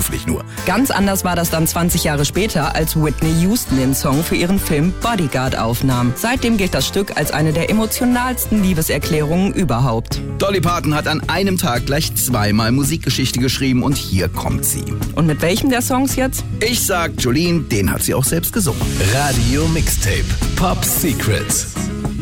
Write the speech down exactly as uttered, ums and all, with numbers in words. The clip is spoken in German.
beruflich nur. Ganz anders war das dann zwanzig Jahre später, als Whitney Houston den Song für ihren Film Bodyguard aufnahm. Seitdem gilt das Stück als eine der emotionalsten Liebeserklärungen überhaupt. Dolly Parton hat an einem Tag gleich zweimal Musikgeschichte geschrieben und hier kommt sie. Und mit welchem der Songs jetzt? Ich sag Jolene, den hat sie auch selbst gesungen. Radio Mixtape Pop Secrets.